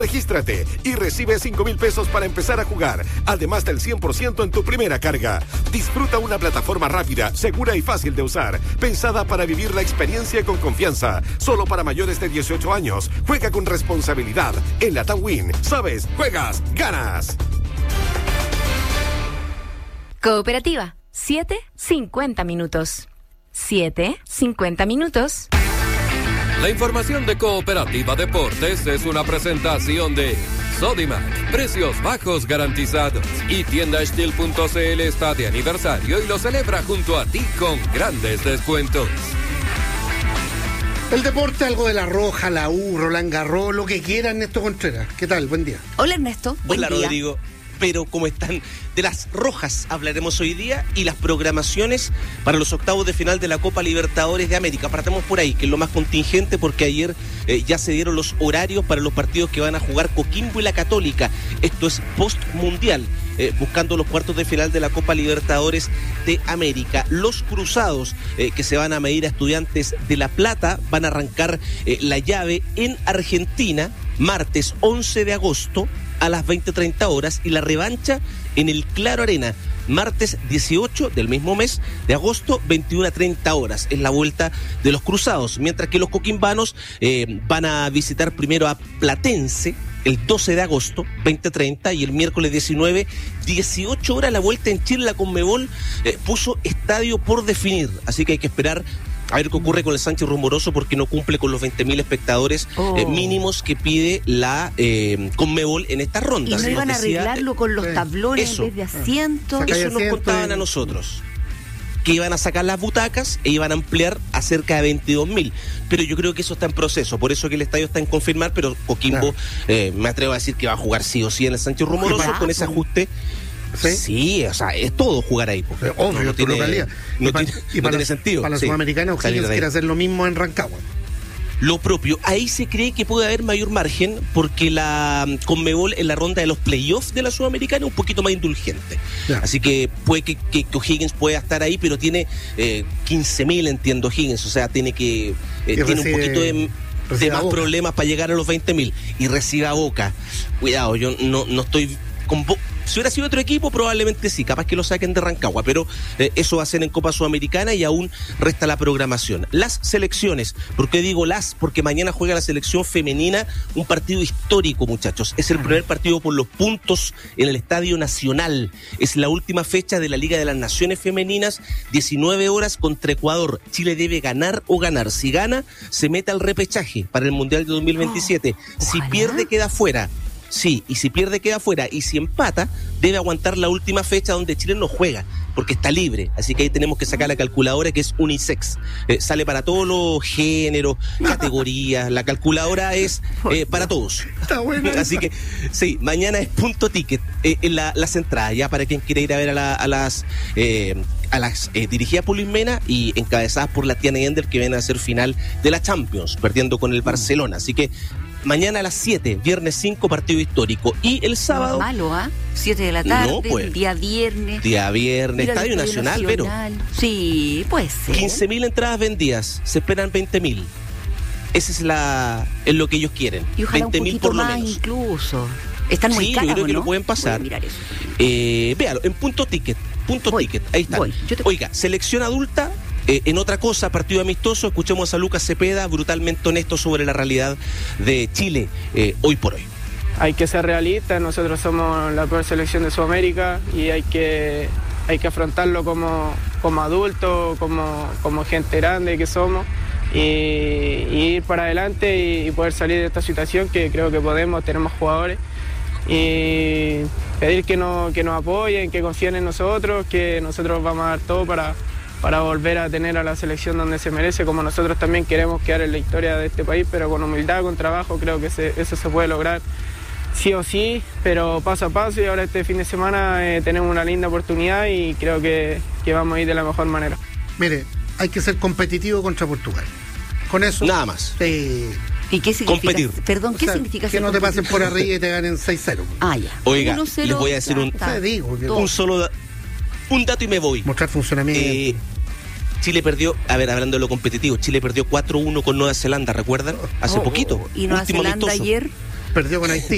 Regístrate y recibe 5,000 pesos para empezar a jugar, además del 100% en tu primera carga. Disfruta una plataforma rápida, segura y fácil de usar, pensada para vivir la experiencia con confianza. Solo para mayores de 18 años. Juega con responsabilidad. En la TAWIN, sabes, juegas, ganas. Cooperativa, 7:50 minutos. 7:50 minutos. La información de Cooperativa Deportes es una presentación de Sodimac, precios bajos garantizados. Y tiendaestil.cl está de aniversario y lo celebra junto a ti con grandes descuentos. El deporte, algo de La Roja, la U, Roland Garros, lo que quiera, Ernesto Contreras. ¿Qué tal? Buen día. Hola, Ernesto. Buen día. Hola, Rodrigo. Pero ¿cómo están? De las rojas hablaremos hoy día y las programaciones para los octavos de final de la Copa Libertadores de América. Partamos por ahí, que es lo más contingente, porque ayer ya se dieron los horarios para los partidos que van a jugar Coquimbo y la Católica. Esto es post-mundial, buscando los cuartos de final de la Copa Libertadores de América. Los cruzados que se van a medir a Estudiantes de La Plata van a arrancar la llave en Argentina, martes 11 de agosto, a las 20:30 horas, y la revancha en el Claro Arena, martes 18 del mismo mes de agosto, 21:30 horas. Es la vuelta de los cruzados, mientras que los coquimbanos van a visitar primero a Platense el 12 de agosto, 20:30, y el miércoles 19, 18 horas, la vuelta en Chile. La Conmebol puso estadio por definir, así que hay que esperar a ver qué ocurre con el Sánchez Rumoroso, porque no cumple con los 20,000 espectadores mínimos que pide la Conmebol en estas rondas. Y no iban a arreglarlo con los tablones en vez de asientos. Eso nos contaban a nosotros, que iban a sacar las butacas e iban a ampliar a cerca de 22,000. Pero yo creo que eso está en proceso, por eso que el estadio está en confirmar, pero Coquimbo, me atrevo a decir que va a jugar sí o sí en el Sánchez Rumoroso con ese ajuste. Sí, o sea, es todo jugar ahí. Obvio, no tiene sentido. Para la Sudamericana, O'Higgins quiere hacer lo mismo en Rancagua. Lo propio, ahí se cree que puede haber mayor margen, porque la Conmebol en la ronda de los playoffs de la Sudamericana es un poquito más indulgente. Así que puede que O'Higgins pueda estar ahí, pero tiene 15,000, entiendo, O'Higgins. O sea, tiene un poquito de más problemas para llegar a los 20,000. Y recibe a Boca. Cuidado, yo no estoy con Si hubiera sido otro equipo, probablemente sí, capaz que lo saquen de Rancagua, pero eso va a ser en Copa Sudamericana y aún resta la programación. Las selecciones, ¿por qué digo las? Porque mañana juega la selección femenina, un partido histórico, muchachos. Es el primer partido por los puntos en el Estadio Nacional. Es la última fecha de la Liga de las Naciones Femeninas, 19 horas contra Ecuador. Chile debe ganar o ganar. Si gana, se mete al repechaje para el Mundial de 2027. Si pierde, queda fuera. Sí, y si pierde queda fuera, y si empata debe aguantar la última fecha donde Chile no juega, porque está libre, así que ahí tenemos que sacar la calculadora, que es unisex, sale para todos los géneros, categorías, la calculadora es para todos. Está bueno. Así que sí, mañana es punto ticket en las entradas, ya para quien quiera ir a ver a las dirigidas por Luis Mena y encabezadas por la Tiana Ender, que viene a ser final de la Champions, perdiendo con el Barcelona, así que mañana a las 7, viernes 5, partido histórico. Y el sábado... No, malo, 7 de la tarde, no, pues, día viernes. Estadio Nacional, pero... Sí, puede ser. 15,000 entradas vendidas, se esperan 20,000. Ese es lo que ellos quieren. Y ojalá 20,000 por lo más menos. Incluso. Están muy caras, yo creo que ¿no? lo pueden pasar. Mirar eso. Véalo, en punto ticket, ahí está. Oiga, selección adulta... en otra cosa, partido amistoso, escuchemos a Lucas Cepeda, brutalmente honesto sobre la realidad de Chile hoy por hoy. Hay que ser realistas, nosotros somos la peor selección de Sudamérica y hay que afrontarlo como adultos, como gente grande que somos, y ir para adelante y poder salir de esta situación, que creo que podemos, tenemos jugadores, y pedir que nos apoyen, que confíen en nosotros, que nosotros vamos a dar todo para volver a tener a la selección donde se merece, como nosotros también queremos quedar en la historia de este país, pero con humildad, con trabajo, creo que eso se puede lograr sí o sí, pero paso a paso, y ahora este fin de semana tenemos una linda oportunidad y creo que vamos a ir de la mejor manera. Mire, hay que ser competitivo contra Portugal. Con eso... Nada más. ¿Y qué significa? Competir. Perdón, ¿qué significa? Que no te pasen por arriba y te ganen 6-0. Ya. Oiga, 1-0, les voy a decir un dato y me voy. Mostrar funcionamiento. Chile perdió, hablando de lo competitivo, Chile perdió 4-1 con Nueva Zelanda, ¿recuerdan? Hace poquito. ¿Y Nueva Zelanda ayer? Perdió con Haití.